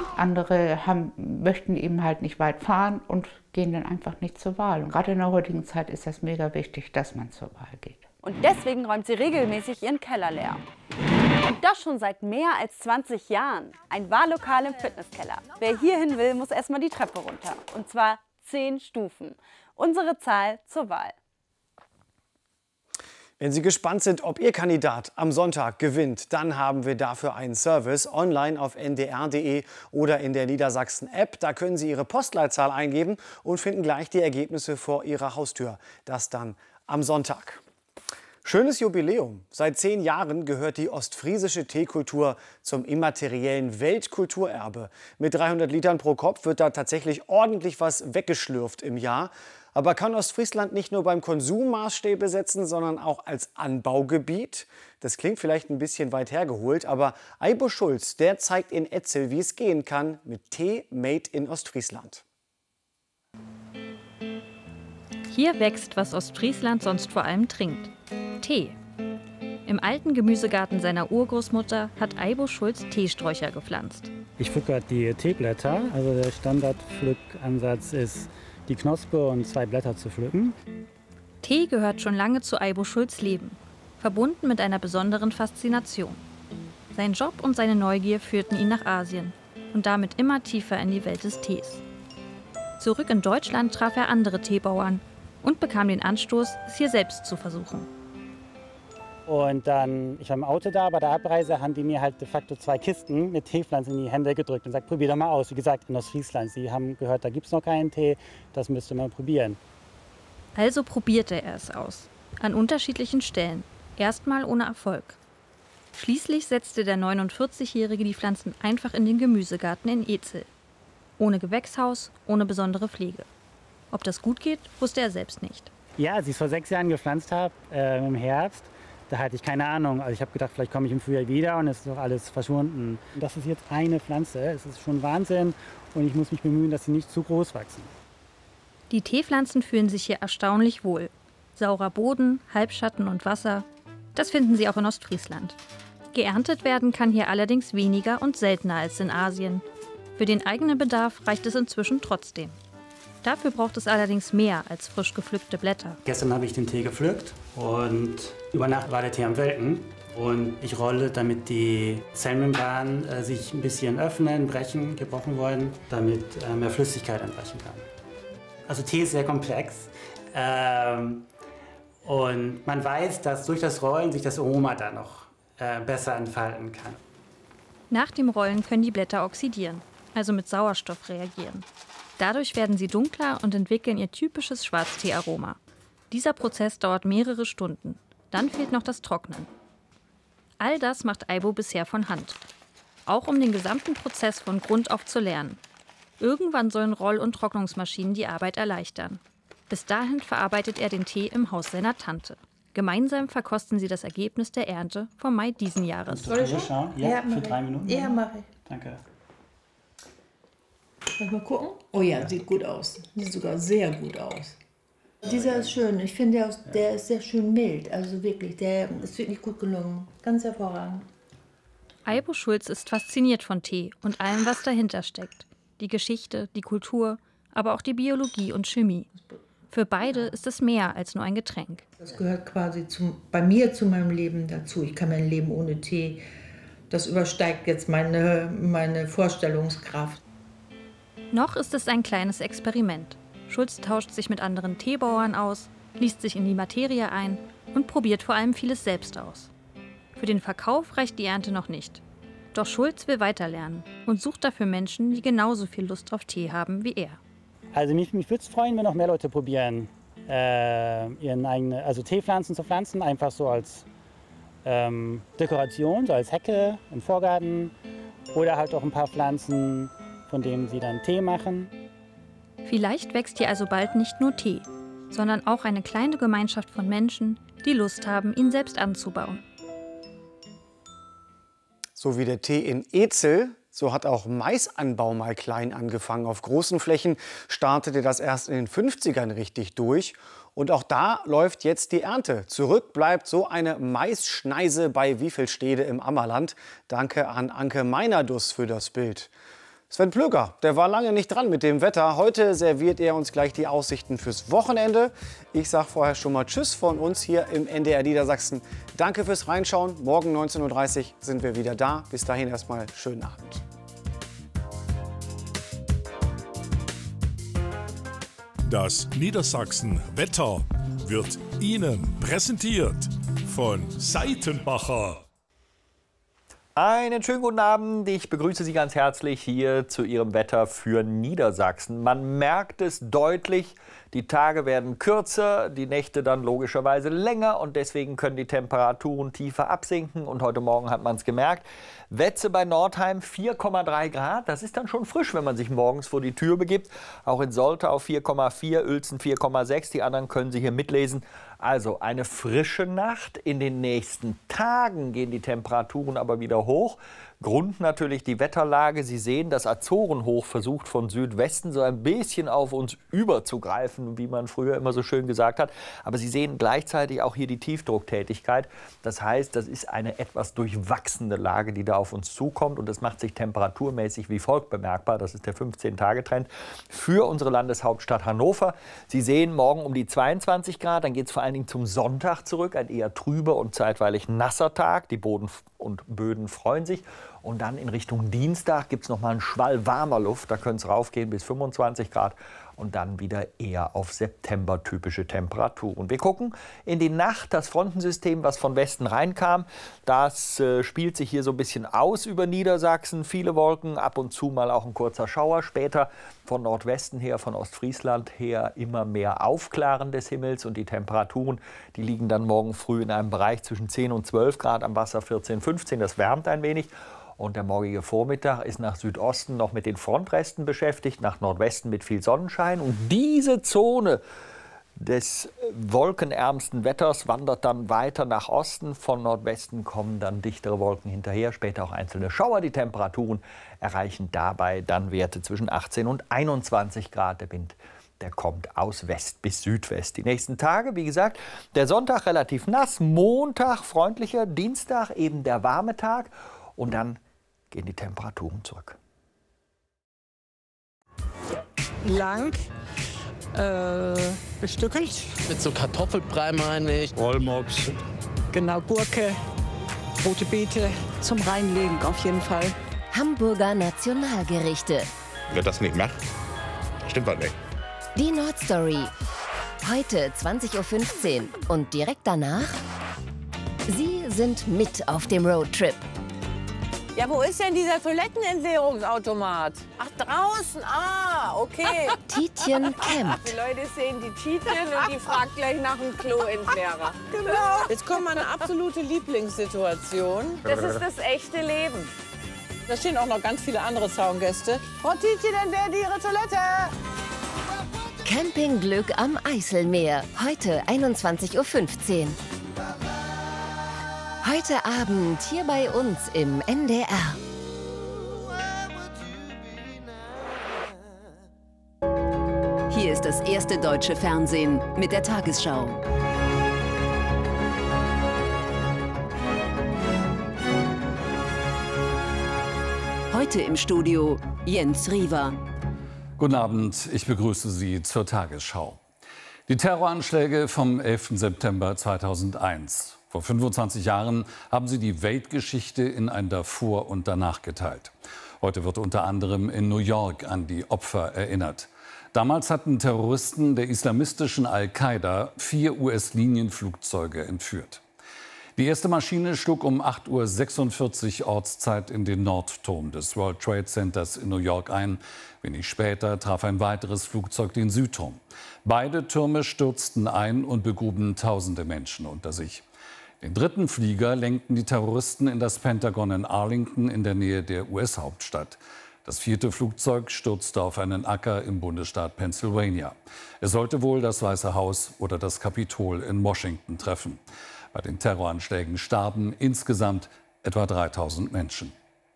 Andere möchten eben halt nicht weit fahren und gehen dann einfach nicht zur Wahl. Und gerade in der heutigen Zeit ist das mega wichtig, dass man zur Wahl geht. Und deswegen räumt sie regelmäßig ihren Keller leer. Und das schon seit mehr als 20 Jahren. Ein Wahllokal im Fitnesskeller. Wer hierhin will, muss erstmal die Treppe runter. Und zwar 10 Stufen. Unsere Zahl zur Wahl. Wenn Sie gespannt sind, ob Ihr Kandidat am Sonntag gewinnt, dann haben wir dafür einen Service online auf ndr.de oder in der Niedersachsen-App. Da können Sie Ihre Postleitzahl eingeben und finden gleich die Ergebnisse vor Ihrer Haustür. Das dann am Sonntag. Schönes Jubiläum. Seit 10 Jahren gehört die ostfriesische Teekultur zum immateriellen Weltkulturerbe. Mit 300 Litern pro Kopf wird da tatsächlich ordentlich was weggeschlürft im Jahr. Aber kann Ostfriesland nicht nur beim Konsum Maßstäbe setzen, sondern auch als Anbaugebiet? Das klingt vielleicht ein bisschen weit hergeholt, aber Aibo Schulz, der zeigt in Etzel, wie es gehen kann mit Tee made in Ostfriesland. Hier wächst, was Ostfriesland sonst vor allem trinkt: Tee. Im alten Gemüsegarten seiner Urgroßmutter hat Aibo Schulz Teesträucher gepflanzt. Ich pflücke die Teeblätter. Also der Standardpflückansatz ist, die Knospe und 2 Blätter zu pflücken. Tee gehört schon lange zu Aibo Schulz' Leben, verbunden mit einer besonderen Faszination. Sein Job und seine Neugier führten ihn nach Asien und damit immer tiefer in die Welt des Tees. Zurück in Deutschland traf er andere Teebauern und bekam den Anstoß, es hier selbst zu versuchen. Und dann, ich war im Auto da, bei der Abreise haben die mir halt de facto 2 Kisten mit Teepflanzen in die Hände gedrückt und gesagt, probier doch mal aus. Wie gesagt, in Ostfriesland, Sie haben gehört, da gibt es noch keinen Tee, das müsste man probieren. Also probierte er es aus, an unterschiedlichen Stellen, erstmal ohne Erfolg. Schließlich setzte der 49-Jährige die Pflanzen einfach in den Gemüsegarten in Etzel. Ohne Gewächshaus, ohne besondere Pflege. Ob das gut geht, wusste er selbst nicht. Ja, als ich es vor 6 Jahren gepflanzt habe, im Herbst, da hatte ich keine Ahnung. Also ich habe gedacht, vielleicht komme ich im Frühjahr wieder und es ist doch alles verschwunden. Und das ist jetzt eine Pflanze. Es ist schon Wahnsinn und ich muss mich bemühen, dass sie nicht zu groß wachsen. Die Teepflanzen fühlen sich hier erstaunlich wohl. Saurer Boden, Halbschatten und Wasser, das finden Sie auch in Ostfriesland. Geerntet werden kann hier allerdings weniger und seltener als in Asien. Für den eigenen Bedarf reicht es inzwischen trotzdem. Dafür braucht es allerdings mehr als frisch gepflückte Blätter. Gestern habe ich den Tee gepflückt und über Nacht war der Tee am Welken. Und ich rolle, damit die Zellmembranen sich ein bisschen öffnen, gebrochen wurden, damit mehr Flüssigkeit entweichen kann. Also Tee ist sehr komplex. Und man weiß, dass durch das Rollen sich das Aroma da noch besser entfalten kann. Nach dem Rollen können die Blätter oxidieren, also mit Sauerstoff reagieren. Dadurch werden sie dunkler und entwickeln ihr typisches Schwarztee-Aroma. Dieser Prozess dauert mehrere Stunden. Dann fehlt noch das Trocknen. All das macht Aibo bisher von Hand. Auch um den gesamten Prozess von Grund auf zu lernen. Irgendwann sollen Roll- und Trocknungsmaschinen die Arbeit erleichtern. Bis dahin verarbeitet er den Tee im Haus seiner Tante. Gemeinsam verkosten sie das Ergebnis der Ernte vom Mai diesen Jahres. Soll ich schauen? Ja, für 3 Minuten. Ja, mache ich. Danke. Soll ich mal gucken? Oh ja, sieht gut aus. Sieht sogar sehr gut aus. Dieser ist schön. Ich finde, der ist sehr schön mild. Also wirklich, der ist wirklich gut gelungen. Ganz hervorragend. Aibo Schulz ist fasziniert von Tee und allem, was dahinter steckt. Die Geschichte, die Kultur, aber auch die Biologie und Chemie. Für beide ist es mehr als nur ein Getränk. Das gehört quasi bei mir zu meinem Leben dazu. Ich kann mein Leben ohne Tee. Das übersteigt jetzt meine Vorstellungskraft. Noch ist es ein kleines Experiment. Schulz tauscht sich mit anderen Teebauern aus, liest sich in die Materie ein und probiert vor allem vieles selbst aus. Für den Verkauf reicht die Ernte noch nicht. Doch Schulz will weiterlernen und sucht dafür Menschen, die genauso viel Lust auf Tee haben wie er. Also mich würde es freuen, wenn noch mehr Leute probieren, ihren eigenen, also Teepflanzen zu pflanzen, einfach so als Dekoration, so als Hecke im Vorgarten oder halt auch ein paar Pflanzen, von denen sie dann Tee machen. Vielleicht wächst hier also bald nicht nur Tee, sondern auch eine kleine Gemeinschaft von Menschen, die Lust haben, ihn selbst anzubauen. So wie der Tee in Etzel, so hat auch Maisanbau mal klein angefangen. Auf großen Flächen startete das erst in den 50ern richtig durch. Und auch da läuft jetzt die Ernte. Zurück bleibt so eine Maisschneise bei Wiefelstede im Ammerland. Danke an Anke Meinerdus für das Bild. Sven Plöger, der war lange nicht dran mit dem Wetter. Heute serviert er uns gleich die Aussichten fürs Wochenende. Ich sage vorher schon mal Tschüss von uns hier im NDR Niedersachsen. Danke fürs Reinschauen. Morgen 19:30 Uhr sind wir wieder da. Bis dahin erstmal schönen Abend. Das Niedersachsen Wetter wird Ihnen präsentiert von Seitenbacher. Einen schönen guten Abend. Ich begrüße Sie ganz herzlich hier zu Ihrem Wetter für Niedersachsen. Man merkt es deutlich, die Tage werden kürzer, die Nächte dann logischerweise länger und deswegen können die Temperaturen tiefer absinken. Und heute Morgen hat man es gemerkt. Wetze bei Nordheim 4,3 Grad. Das ist dann schon frisch, wenn man sich morgens vor die Tür begibt. Auch in Soltau 4,4, Uelzen 4,6. Die anderen können Sie hier mitlesen. Also eine frische Nacht. In den nächsten Tagen gehen die Temperaturen aber wieder hoch. Grund natürlich die Wetterlage. Sie sehen, das Azorenhoch versucht von Südwesten so ein bisschen auf uns überzugreifen, wie man früher immer so schön gesagt hat. Aber Sie sehen gleichzeitig auch hier die Tiefdrucktätigkeit. Das heißt, das ist eine etwas durchwachsene Lage, die da auf uns zukommt. Und das macht sich temperaturmäßig wie folgt bemerkbar. Das ist der 15-Tage-Trend für unsere Landeshauptstadt Hannover. Sie sehen morgen um die 22 Grad. Dann geht es vor allen Dingen zum Sonntag zurück. Ein eher trüber und zeitweilig nasser Tag. Die Boden und Böden freuen sich. Und dann in Richtung Dienstag gibt es noch mal einen Schwall warmer Luft. Da könnte es raufgehen bis 25 Grad. Und dann wieder eher auf September-typische Temperaturen. Wir gucken in die Nacht. Das Frontensystem, was von Westen reinkam, das spielt sich hier so ein bisschen aus über Niedersachsen. Viele Wolken, ab und zu mal auch ein kurzer Schauer. Später von Nordwesten her, von Ostfriesland her immer mehr Aufklaren des Himmels. Und die Temperaturen, die liegen dann morgen früh in einem Bereich zwischen 10 und 12 Grad, am Wasser 14, 15. Das wärmt ein wenig. Und der morgige Vormittag ist nach Südosten noch mit den Frontresten beschäftigt, nach Nordwesten mit viel Sonnenschein. Und diese Zone des wolkenärmsten Wetters wandert dann weiter nach Osten. Von Nordwesten kommen dann dichtere Wolken hinterher, später auch einzelne Schauer. Die Temperaturen erreichen dabei dann Werte zwischen 18 und 21 Grad. Der Wind, der kommt aus West bis Südwest. Die nächsten Tage, wie gesagt, der Sonntag relativ nass, Montag freundlicher, Dienstag eben der warme Tag. Und dann gehen die Temperaturen zurück. Lang, bestückelt. Mit so Kartoffelbrei meine ich. Rollmops. Genau, Gurke, rote Beete. Zum Reinlegen auf jeden Fall. Hamburger Nationalgerichte. Wer das nicht macht, stimmt was nicht. Die Nordstory. Heute 20:15 Uhr. Und direkt danach? Sie sind mit auf dem Roadtrip. Ja, wo ist denn dieser Toilettenentleerungsautomat? Ach, draußen. Ah, okay. Tietjen campt. Die Leute sehen die Tietjen und die fragt gleich nach dem Kloentleerer. Genau. Jetzt kommt meine absolute Lieblingssituation. Das ist das echte Leben. Da stehen auch noch ganz viele andere Zaungäste. Frau Tietjen, entleert Ihre Toilette. Campingglück am Eiselmeer. Heute 21:15 Uhr. Heute Abend hier bei uns im NDR. Hier ist das erste deutsche Fernsehen mit der Tagesschau. Heute im Studio Jens Riewer. Guten Abend, ich begrüße Sie zur Tagesschau. Die Terroranschläge vom 11. September 2001. Vor 25 Jahren haben sie die Weltgeschichte in ein Davor und Danach geteilt. Heute wird unter anderem in New York an die Opfer erinnert. Damals hatten Terroristen der islamistischen Al-Qaida 4 US-Linienflugzeuge entführt. Die erste Maschine schlug um 8:46 Uhr Ortszeit in den Nordturm des World Trade Centers in New York ein. Wenig später traf ein weiteres Flugzeug den Südturm. Beide Türme stürzten ein und begruben tausende Menschen unter sich. Den dritten Flieger lenkten die Terroristen in das Pentagon in Arlington in der Nähe der US-Hauptstadt. Das vierte Flugzeug stürzte auf einen Acker im Bundesstaat Pennsylvania. Es sollte wohl das Weiße Haus oder das Kapitol in Washington treffen. Bei den Terroranschlägen starben insgesamt etwa 3000 Menschen.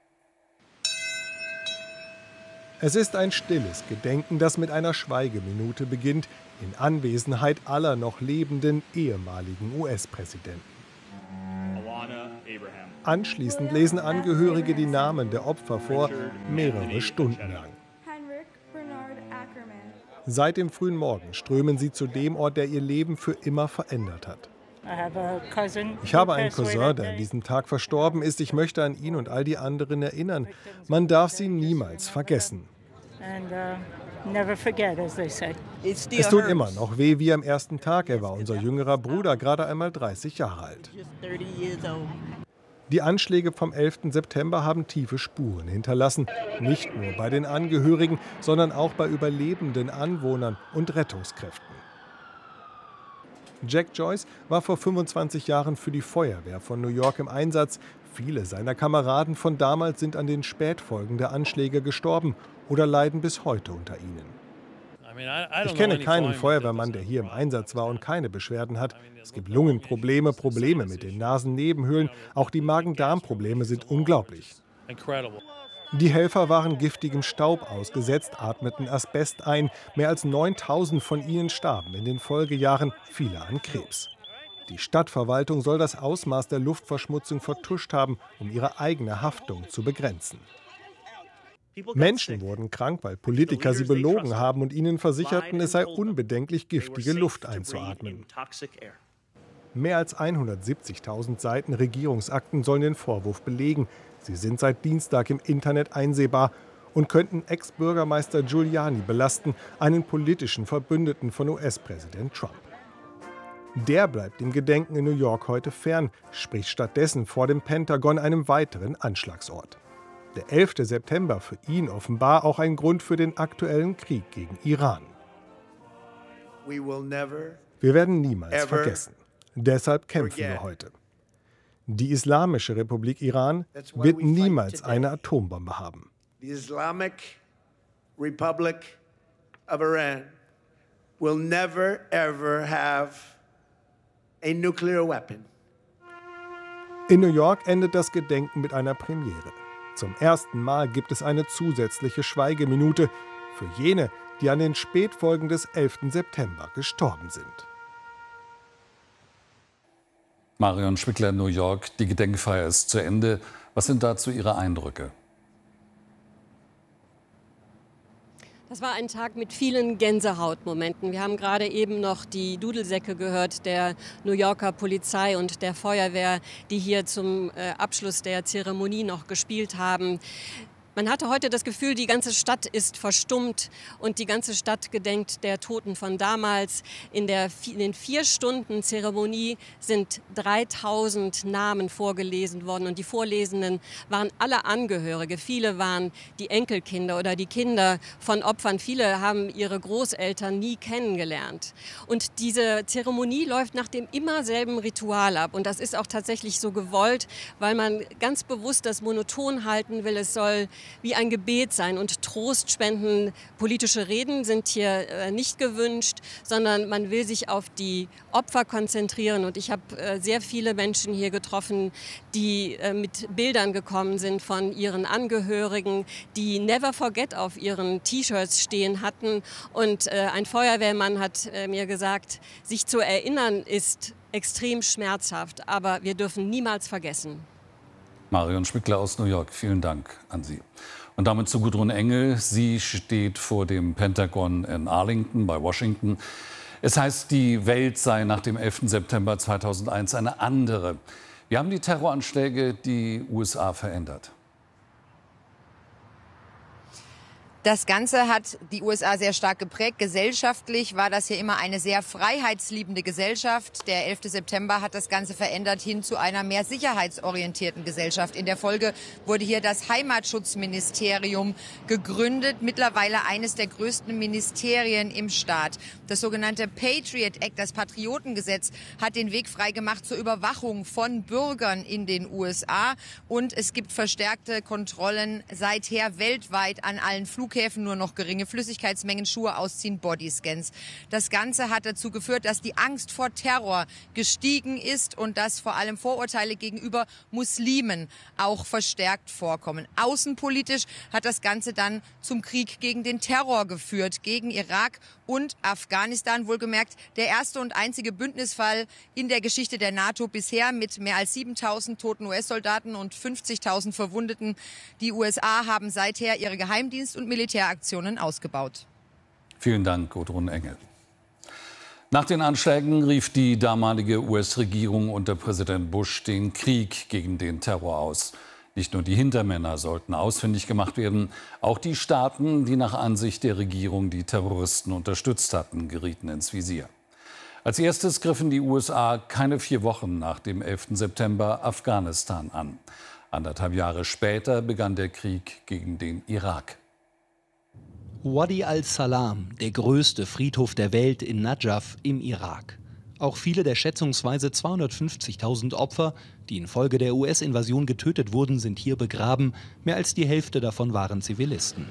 Es ist ein stilles Gedenken, das mit einer Schweigeminute beginnt, in Anwesenheit aller noch lebenden ehemaligen US-Präsidenten. Alana Abraham. Anschließend lesen Angehörige die Namen der Opfer vor, mehrere Stunden lang. Seit dem frühen Morgen strömen sie zu dem Ort, der ihr Leben für immer verändert hat. Ich habe einen Cousin, der an diesem Tag verstorben ist. Ich möchte an ihn und all die anderen erinnern. Man darf sie niemals vergessen. Es tut immer noch weh wie am ersten Tag. Er war unser jüngerer Bruder, gerade einmal 30 Jahre alt. Die Anschläge vom 11. September haben tiefe Spuren hinterlassen. Nicht nur bei den Angehörigen, sondern auch bei überlebenden Anwohnern und Rettungskräften. Jack Joyce war vor 25 Jahren für die Feuerwehr von New York im Einsatz. Viele seiner Kameraden von damals sind an den Spätfolgen der Anschläge gestorben oder leiden bis heute unter ihnen. Ich kenne keinen Feuerwehrmann, der hier im Einsatz war und keine Beschwerden hat. Es gibt Lungenprobleme, Probleme mit den Nasennebenhöhlen. Auch die Magen-Darm-Probleme sind unglaublich. Die Helfer waren giftigem Staub ausgesetzt, atmeten Asbest ein. Mehr als 9.000 von ihnen starben in den Folgejahren, viele an Krebs. Die Stadtverwaltung soll das Ausmaß der Luftverschmutzung vertuscht haben, um ihre eigene Haftung zu begrenzen. Menschen wurden krank, weil Politiker sie belogen haben und ihnen versicherten, es sei unbedenklich, giftige Luft einzuatmen. Mehr als 170.000 Seiten Regierungsakten sollen den Vorwurf belegen. Sie sind seit Dienstag im Internet einsehbar und könnten Ex-Bürgermeister Giuliani belasten, einen politischen Verbündeten von US-Präsident Trump. Der bleibt dem Gedenken in New York heute fern, spricht stattdessen vor dem Pentagon, einem weiteren Anschlagsort. Der 11. September für ihn offenbar auch ein Grund für den aktuellen Krieg gegen Iran. Wir werden niemals vergessen. Deshalb kämpfen wir heute. Die Islamische Republik Iran wird niemals eine Atombombe haben. The Islamic Republic of Iran will never ever have a nuclear weapon. In New York endet das Gedenken mit einer Premiere. Zum ersten Mal gibt es eine zusätzliche Schweigeminute für jene, die an den Spätfolgen des 11. September gestorben sind. Marion Schwickler in New York, die Gedenkfeier ist zu Ende. Was sind dazu Ihre Eindrücke? Das war ein Tag mit vielen Gänsehautmomenten. Wir haben gerade eben noch die Dudelsäcke gehört der New Yorker Polizei und der Feuerwehr, die hier zum Abschluss der Zeremonie noch gespielt haben. Man hatte heute das Gefühl, die ganze Stadt ist verstummt und die ganze Stadt gedenkt der Toten von damals. In den 4 Stunden Zeremonie sind 3.000 Namen vorgelesen worden und die Vorlesenden waren alle Angehörige. Viele waren die Enkelkinder oder die Kinder von Opfern. Viele haben ihre Großeltern nie kennengelernt. Und diese Zeremonie läuft nach dem immer selben Ritual ab und das ist auch tatsächlich so gewollt, weil man ganz bewusst das monoton halten will. Es soll wie ein Gebet sein und Trost spenden. Politische Reden sind hier nicht gewünscht, sondern man will sich auf die Opfer konzentrieren. Und ich habe sehr viele Menschen hier getroffen, die mit Bildern gekommen sind von ihren Angehörigen, die Never Forget auf ihren T-Shirts stehen hatten. Und ein Feuerwehrmann hat mir gesagt, sich zu erinnern ist extrem schmerzhaft, aber wir dürfen niemals vergessen. Marion Schwickler aus New York, vielen Dank an Sie. Und damit zu Gudrun Engel. Sie steht vor dem Pentagon in Arlington bei Washington. Es heißt, die Welt sei nach dem 11. September 2001 eine andere. Wie haben die Terroranschläge die USA verändert? Das Ganze hat die USA sehr stark geprägt. Gesellschaftlich war das hier immer eine sehr freiheitsliebende Gesellschaft. Der 11. September hat das Ganze verändert hin zu einer mehr sicherheitsorientierten Gesellschaft. In der Folge wurde hier das Heimatschutzministerium gegründet, mittlerweile eines der größten Ministerien im Staat. Das sogenannte Patriot Act, das Patriotengesetz, hat den Weg freigemacht zur Überwachung von Bürgern in den USA. Und es gibt verstärkte Kontrollen seither weltweit an allen Flughäfen Flughäfen nur noch geringe Flüssigkeitsmengen, Schuhe ausziehen, Bodyscans. Das Ganze hat dazu geführt, dass die Angst vor Terror gestiegen ist und dass vor allem Vorurteile gegenüber Muslimen auch verstärkt vorkommen. Außenpolitisch hat das Ganze dann zum Krieg gegen den Terror geführt, gegen Irak und Afghanistan. Wohlgemerkt der erste und einzige Bündnisfall in der Geschichte der NATO bisher mit mehr als 7.000 toten US-Soldaten und 50.000 Verwundeten. Die USA haben seither ihre Geheimdienst- und Militäraktionen ausgebaut. Vielen Dank, Gudrun Engel. Nach den Anschlägen rief die damalige US-Regierung unter Präsident Bush den Krieg gegen den Terror aus. Nicht nur die Hintermänner sollten ausfindig gemacht werden, auch die Staaten, die nach Ansicht der Regierung die Terroristen unterstützt hatten, gerieten ins Visier. Als erstes griffen die USA keine 4 Wochen nach dem 11. September Afghanistan an. 1,5 Jahre später begann der Krieg gegen den Irak. Wadi al-Salam, der größte Friedhof der Welt in Najaf im Irak. Auch viele der schätzungsweise 250.000 Opfer, die infolge der US-Invasion getötet wurden, sind hier begraben. Mehr als die Hälfte davon waren Zivilisten.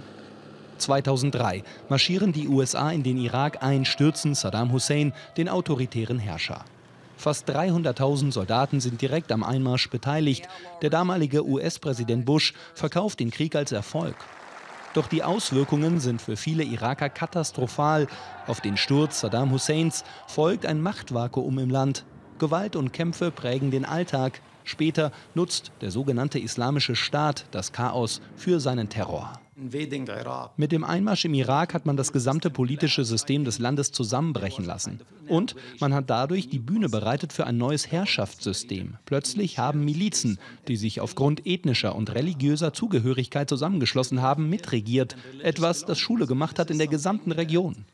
2003 marschieren die USA in den Irak ein, stürzen Saddam Hussein, den autoritären Herrscher. Fast 300.000 Soldaten sind direkt am Einmarsch beteiligt. Der damalige US-Präsident Bush verkauft den Krieg als Erfolg. Doch die Auswirkungen sind für viele Iraker katastrophal. Auf den Sturz Saddam Husseins folgt ein Machtvakuum im Land. Gewalt und Kämpfe prägen den Alltag. Später nutzt der sogenannte Islamische Staat das Chaos für seinen Terror. Mit dem Einmarsch im Irak hat man das gesamte politische System des Landes zusammenbrechen lassen. Und man hat dadurch die Bühne bereitet für ein neues Herrschaftssystem. Plötzlich haben Milizen, die sich aufgrund ethnischer und religiöser Zugehörigkeit zusammengeschlossen haben, mitregiert. Etwas, das Schule gemacht hat in der gesamten Region.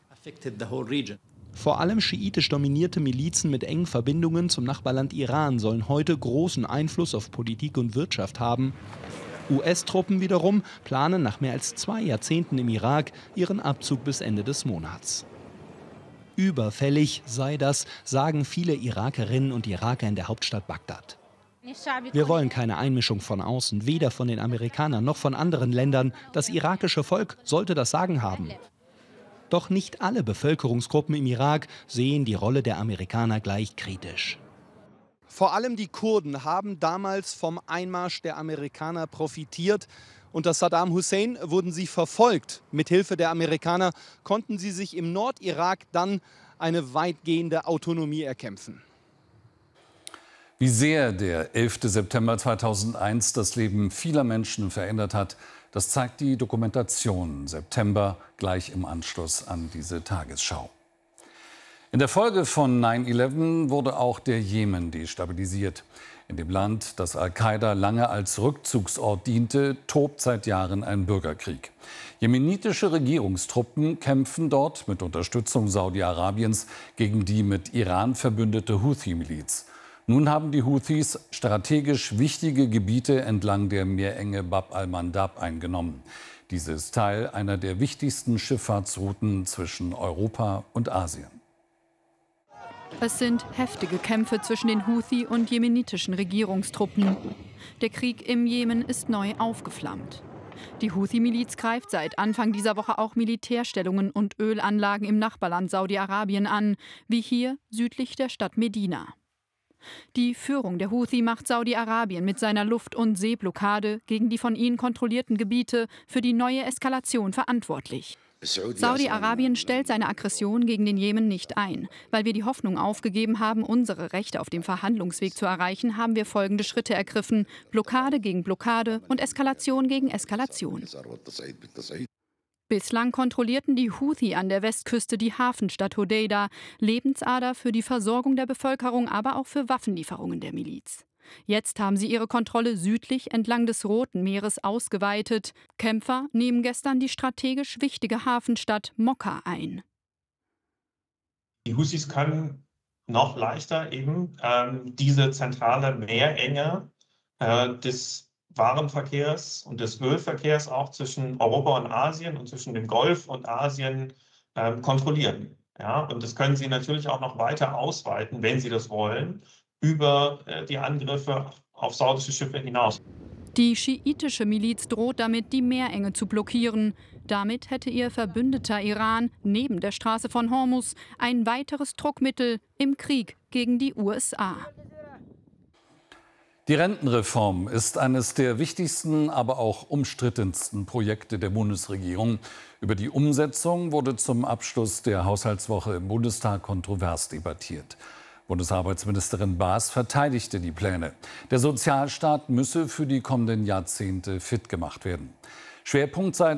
Vor allem schiitisch dominierte Milizen mit engen Verbindungen zum Nachbarland Iran sollen heute großen Einfluss auf Politik und Wirtschaft haben. US-Truppen wiederum planen nach mehr als 2 Jahrzehnten im Irak ihren Abzug bis Ende des Monats. Überfällig sei das, sagen viele Irakerinnen und Iraker in der Hauptstadt Bagdad. Wir wollen keine Einmischung von außen, weder von den Amerikanern noch von anderen Ländern. Das irakische Volk sollte das Sagen haben. Doch nicht alle Bevölkerungsgruppen im Irak sehen die Rolle der Amerikaner gleich kritisch. Vor allem die Kurden haben damals vom Einmarsch der Amerikaner profitiert. Unter Saddam Hussein wurden sie verfolgt. Mithilfe der Amerikaner konnten sie sich im Nordirak dann eine weitgehende Autonomie erkämpfen. Wie sehr der 11. September 2001 das Leben vieler Menschen verändert hat, das zeigt die Dokumentation September gleich im Anschluss an diese Tagesschau. In der Folge von 9/11 wurde auch der Jemen destabilisiert. In dem Land, das Al-Qaida lange als Rückzugsort diente, tobt seit Jahren ein Bürgerkrieg. Jemenitische Regierungstruppen kämpfen dort mit Unterstützung Saudi-Arabiens gegen die mit Iran verbündete Houthi-Miliz. Nun haben die Houthis strategisch wichtige Gebiete entlang der Meerenge Bab al-Mandab eingenommen. Diese ist Teil einer der wichtigsten Schifffahrtsrouten zwischen Europa und Asien. Es sind heftige Kämpfe zwischen den Houthi und jemenitischen Regierungstruppen. Der Krieg im Jemen ist neu aufgeflammt. Die Houthi-Miliz greift seit Anfang dieser Woche auch Militärstellungen und Ölanlagen im Nachbarland Saudi-Arabien an, wie hier südlich der Stadt Medina. Die Führung der Houthi macht Saudi-Arabien mit seiner Luft- und Seeblockade gegen die von ihnen kontrollierten Gebiete für die neue Eskalation verantwortlich. Saudi-Arabien stellt seine Aggression gegen den Jemen nicht ein. Weil wir die Hoffnung aufgegeben haben, unsere Rechte auf dem Verhandlungsweg zu erreichen, haben wir folgende Schritte ergriffen: Blockade gegen Blockade und Eskalation gegen Eskalation. Bislang kontrollierten die Houthi an der Westküste die Hafenstadt Hodeida, Lebensader für die Versorgung der Bevölkerung, aber auch für Waffenlieferungen der Miliz. Jetzt haben sie ihre Kontrolle südlich entlang des Roten Meeres ausgeweitet. Kämpfer nehmen gestern die strategisch wichtige Hafenstadt Mokka ein. Die Houthis können noch leichter eben diese zentrale Meerenge des Warenverkehrs und des Ölverkehrs auch zwischen Europa und Asien und zwischen dem Golf und Asien kontrollieren. Ja, und das können sie natürlich auch noch weiter ausweiten, wenn sie das wollen, über die Angriffe auf saudische Schiffe hinaus. Die schiitische Miliz droht damit, die Meerenge zu blockieren. Damit hätte ihr Verbündeter Iran neben der Straße von Hormuz ein weiteres Druckmittel im Krieg gegen die USA. Die Rentenreform ist eines der wichtigsten, aber auch umstrittensten Projekte der Bundesregierung. Über die Umsetzung wurde zum Abschluss der Haushaltswoche im Bundestag kontrovers debattiert. Bundesarbeitsministerin Baas verteidigte die Pläne. Der Sozialstaat müsse für die kommenden Jahrzehnte fit gemacht werden. Schwerpunkt sei